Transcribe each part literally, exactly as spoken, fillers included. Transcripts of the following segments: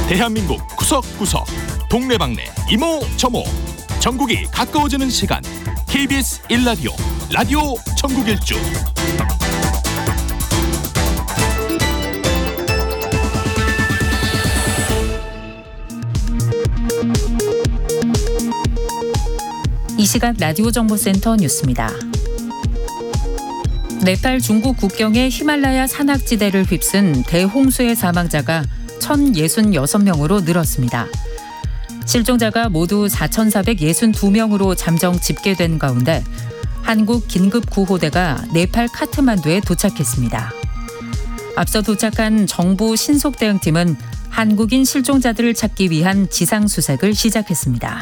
대한민국 구석구석 동네방네 이모저모 전국이 가까워지는 시간 케이비에스 일 라디오 라디오 전국일주. 이 시각 라디오 정보센터 뉴스입니다. 네팔 중국 국경의 히말라야 산악지대를 휩쓴 대홍수의 사망자가 천육십육 명으로 늘었습니다. 실종자가 모두 사천사백육십이 명으로 잠정 집계된 가운데 한국 긴급구호대가 네팔 카트만두에 도착했습니다. 앞서 도착한 정부 신속대응팀은 한국인 실종자들을 찾기 위한 지상수색을 시작했습니다.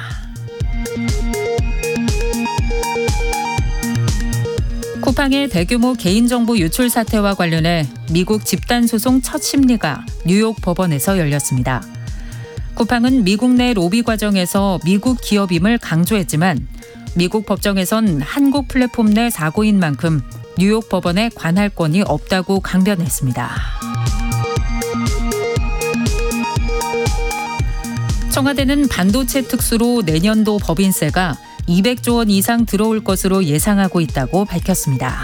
쿠팡의 대규모 개인정보 유출 사태와 관련해 미국 집단소송 첫 심리가 뉴욕 법원에서 열렸습니다. 쿠팡은 미국 내 로비 과정에서 미국 기업임을 강조했지만 미국 법정에선 한국 플랫폼 내 사고인 만큼 뉴욕 법원에 관할 권이 없다고 강변했습니다. 청와대는 반도체 특수로 내년도 법인세가 이백조 원 이상 들어올 것으로 예상하고 있다고 밝혔습니다.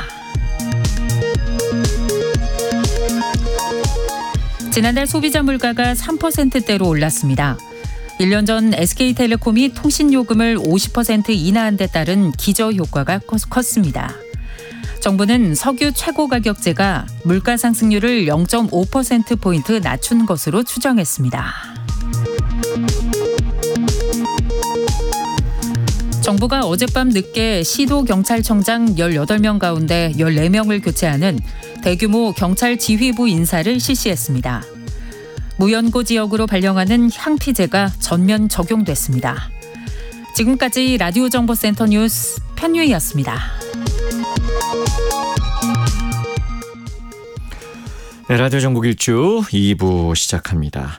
지난달 소비자 물가가 삼 퍼센트대로 올랐습니다. 일 년 전 에스케이텔레콤이 통신요금을 오십 퍼센트 인하한 데 따른 기저효과가 컸습니다. 정부는 석유 최고가격제가 물가 상승률을 영 점 오 퍼센트포인트 낮춘 것으로 추정했습니다. 정부가 어젯밤 늦게 시도경찰청장 열여덟 명 가운데 열네 명을 교체하는 대규모 경찰 지휘부 인사를 실시했습니다. 무연고 지역으로 발령하는 향피제가 전면 적용됐습니다. 지금까지 라디오 정보센터 뉴스 편유희였습니다. 네, 라디오 전국 일주 이 부 시작합니다.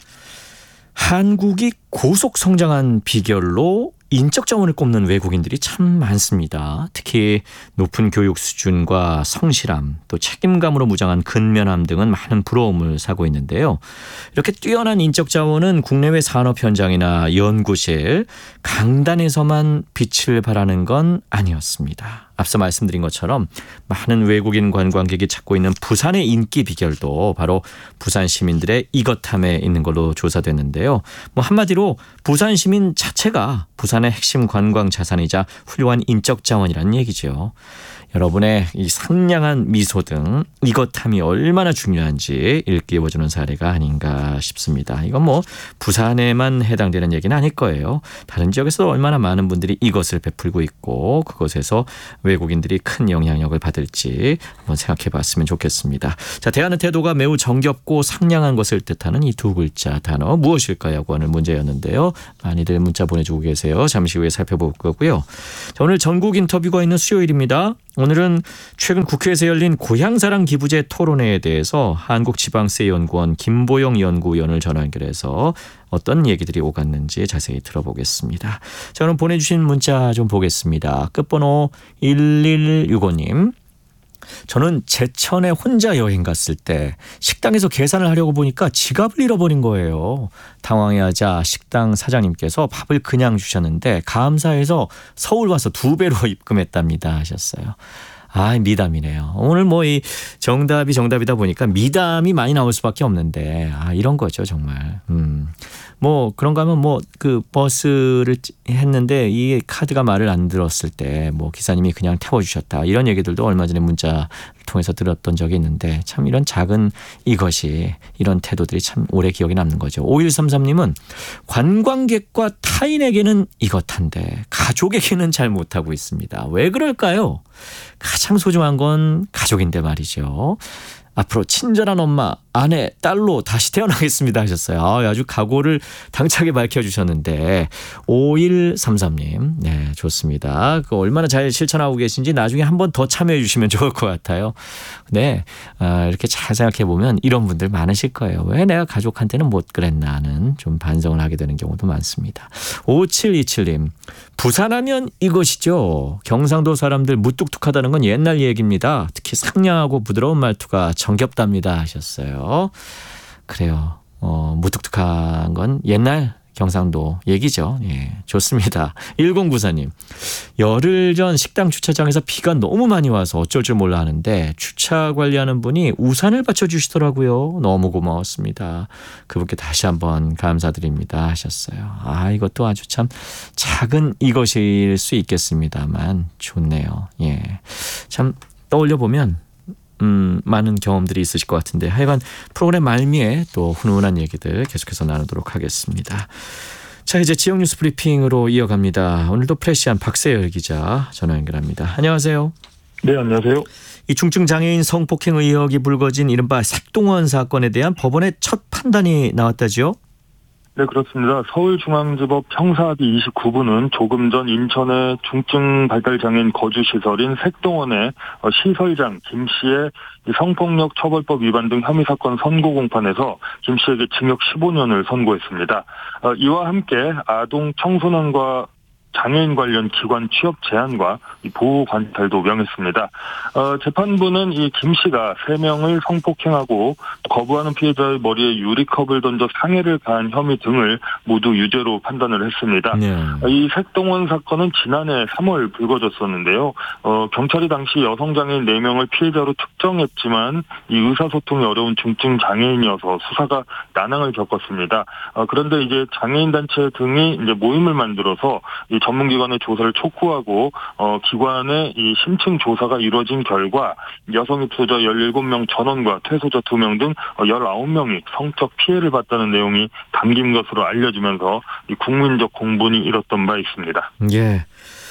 한국이 고속 성장한 비결로 인적 자원을 꼽는 외국인들이 참 많습니다. 특히 높은 교육 수준과 성실함, 또 책임감으로 무장한 근면함 등은 많은 부러움을 사고 있는데요. 이렇게 뛰어난 인적 자원은 국내외 산업 현장이나 연구실, 강단에서만 빛을 발하는 건 아니었습니다. 앞서 말씀드린 것처럼 많은 외국인 관광객이 찾고 있는 부산의 인기 비결도 바로 부산 시민들의 이것함에 있는 걸로 조사됐는데요. 뭐 한마디로 부산 시민 자체가 부산의 핵심 관광 자산이자 훌륭한 인적 자원이라는 얘기죠. 여러분의 이 상냥한 미소 등 이것함이 얼마나 중요한지 일깨워주는 사례가 아닌가 싶습니다. 이건 뭐 부산에만 해당되는 얘기는 아닐 거예요. 다른 지역에서도 얼마나 많은 분들이 이것을 베풀고 있고 그것에서 외국인들이 큰 영향력을 받을지 한번 생각해 봤으면 좋겠습니다. 자, 대하는 태도가 매우 정겹고 상냥한 것을 뜻하는 이 두 글자 단어 무엇일까요? 하고 하는 문제였는데요. 많이들 문자 보내주고 계세요. 잠시 후에 살펴볼 거고요. 자, 오늘 전국 인터뷰가 있는 수요일입니다. 오늘은 최근 국회에서 열린 고향사랑 기부제 토론회에 대해서 한국지방세연구원 김보영 연구위원을 전화 연결해서 어떤 얘기들이 오갔는지 자세히 들어보겠습니다. 자, 그럼 보내주신 문자 좀 보겠습니다. 끝번호 일일육오 님. 저는 제천에 혼자 여행 갔을 때 식당에서 계산을 하려고 보니까 지갑을 잃어버린 거예요. 당황해하자 식당 사장님께서 밥을 그냥 주셨는데 감사해서 서울 와서 두 배로 입금했답니다 하셨어요. 아, 미담이네요. 오늘 뭐 이 정답이 정답이다 보니까 미담이 많이 나올 수밖에 없는데 아, 이런 거죠 정말. 음. 뭐 그런가 하면 뭐 그 버스를 했는데 이 카드가 말을 안 들었을 때 뭐 기사님이 그냥 태워주셨다 이런 얘기들도 얼마 전에 문자 통해서 들었던 적이 있는데 참 이런 작은 이것이 이런 태도들이 참 오래 기억에 남는 거죠. 오일삼삼 님은 관광객과 타인에게는 이것한데 가족에게는 잘 못하고 있습니다. 왜 그럴까요? 가장 소중한 건 가족인데 말이죠. 앞으로 친절한 엄마, 아내, 딸로 다시 태어나겠습니다 하셨어요. 아, 아주 각오를 당차게 밝혀주셨는데 오일삼삼 님 네, 좋습니다. 그 얼마나 잘 실천하고 계신지 나중에 한 번 더 참여해 주시면 좋을 것 같아요. 네, 아, 이렇게 잘 생각해 보면 이런 분들 많으실 거예요. 왜 내가 가족한테는 못 그랬나 하는 좀 반성을 하게 되는 경우도 많습니다. 오칠이칠 님 부산하면 이것이죠. 경상도 사람들 무뚝뚝하다는 건 옛날 얘기입니다. 특히 상냥하고 부드러운 말투가 정겹답니다 하셨어요. 그래요. 어, 무뚝뚝한 건 옛날 경상도 얘기죠. 예, 좋습니다. 일공구사 님. 열흘 전 식당 주차장에서 비가 너무 많이 와서 어쩔 줄 몰라 하는데 주차 관리하는 분이 우산을 받쳐주시더라고요. 너무 고마웠습니다. 그분께 다시 한번 감사드립니다 하셨어요. 아, 이것도 아주 참 작은 이것일 수 있겠습니다만 좋네요. 예, 참 떠올려 보면 음, 많은 경험들이 있으실 것 같은데 하여간 프로그램 말미에 또 훈훈한 얘기들 계속해서 나누도록 하겠습니다. 자, 이제 지역 뉴스 브리핑으로 이어갑니다. 오늘도 프레시한 박세열 기자 전화 연결합니다. 안녕하세요. 네, 안녕하세요. 이 중증 장애인 성폭행 의혹이 불거진 이른바 색동원 사건에 대한 법원의 첫 판단이 나왔다죠? 네, 그렇습니다. 서울중앙지법 형사합의 이십구 부는 조금 전 인천의 중증 발달장애인 거주시설인 색동원의 시설장 김 씨의 성폭력 처벌법 위반 등 혐의 사건 선고 공판에서 김 씨에게 징역 십오 년을 선고했습니다. 이와 함께 아동 청소년과 장애인 관련 기관 취업 제한과 보호 관찰도 명했습니다. 어, 재판부는 이 김 씨가 세 명을 성폭행하고 거부하는 피해자의 머리에 유리컵을 던져 상해를 가한 혐의 등을 모두 유죄로 판단을 했습니다. 네. 이 색동원 사건은 지난해 삼월 불거졌었는데요. 어, 경찰이 당시 여성 장애인 네 명을 피해자로 특정했지만 이 의사소통이 어려운 중증 장애인이어서 수사가 난항을 겪었습니다. 어, 그런데 이제 장애인 단체 등이 이제 모임을 만들어서 이 전문기관의 조사를 촉구하고 어, 기관의 이 심층 조사가 이루어진 결과 여성 입소자 열일곱 명 전원과 퇴소자 두 명 등 열아홉 명이 성적 피해를 봤다는 내용이 담긴 것으로 알려지면서 이 국민적 공분이 일었던 바 있습니다. 예.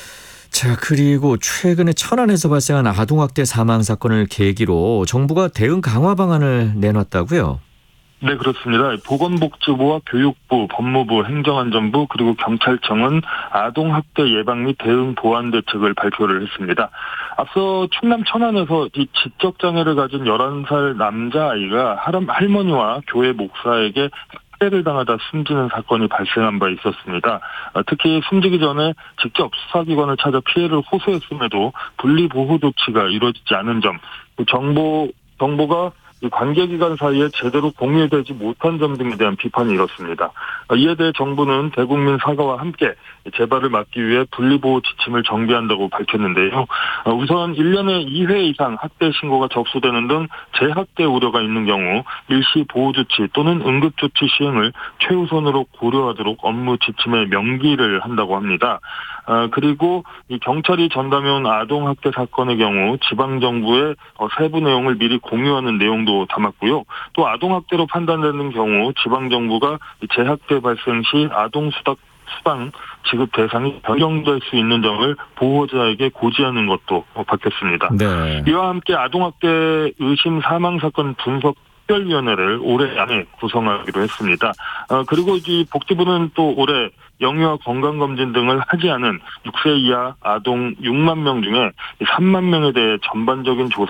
자, 그리고 최근에 천안에서 발생한 아동학대 사망 사건을 계기로 정부가 대응 강화 방안을 내놨다고요? 네, 그렇습니다. 보건복지부와 교육부, 법무부, 행정안전부 그리고 경찰청은 아동학대 예방 및 대응 보완 대책을 발표를 했습니다. 앞서 충남 천안에서 이 지적장애를 가진 열한 살 남자아이가 할머니와 교회 목사에게 학대를 당하다 숨지는 사건이 발생한 바 있었습니다. 특히 숨지기 전에 직접 수사기관을 찾아 피해를 호소했음에도 분리보호 조치가 이루어지지 않은 점, 정보, 정보가 이 관계기관 사이에 제대로 공유되지 못한 점 등에 대한 비판이 이렇습니다. 이에 대해 정부는 대국민 사과와 함께 재발을 막기 위해 분리보호 지침을 정비한다고 밝혔는데요. 우선 일 년에 이 회 이상 학대 신고가 접수되는 등 재학대 우려가 있는 경우 일시 보호조치 또는 응급조치 시행을 최우선으로 고려하도록 업무 지침에 명기를 한다고 합니다. 아, 그리고 이 경찰이 전담해온 아동학대 사건의 경우 지방정부의 세부 내용을 미리 공유하는 내용도 담았고요. 또 아동학대로 판단되는 경우 지방정부가 재학대 발생 시 아동수당 수당 지급 대상이 변경될 수 있는 점을 보호자에게 고지하는 것도 밝혔습니다. 네. 이와 함께 아동학대 의심 사망 사건 분석 특별위원회를 올해 안에 구성하기로 했습니다. 어, 그리고 이 복지부는 또 올해 영유아 건강검진 등을 하지 않은 육 세 이하 아동 육만 명 중에 삼만 명에 대해 전반적인 조사